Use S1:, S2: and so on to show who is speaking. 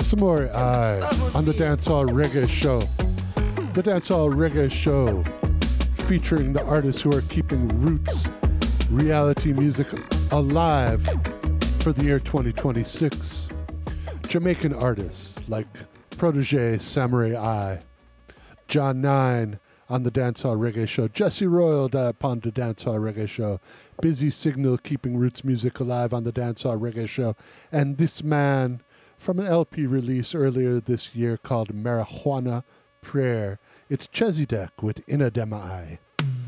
S1: some more on the Dancehall Reggae Show. The Dancehall Reggae Show featuring the artists who are keeping roots reality music alive for the year 2026. Jamaican artists like Protege Samurai Eye, John Nine on the Dancehall Reggae Show, Jesse Royal upon the Dancehall Reggae Show, Busy Signal keeping roots music alive on the Dancehall Reggae Show, and this man from an LP release earlier this year called Marijuana Prayer. It's Chezidek with Inadema Eye.